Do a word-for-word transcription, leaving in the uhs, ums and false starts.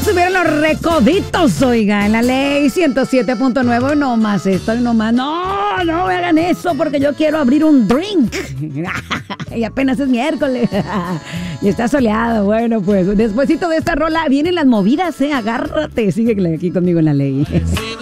subieron los recoditos, oiga, en la ley ciento siete punto nueve. No más esto, no más. No, no me hagan eso porque yo quiero abrir un drink. Y apenas es miércoles. Y está soleado. Bueno, pues despuesito de esta rola vienen las movidas, ¿eh? Agárrate. Sigue aquí conmigo en la ley.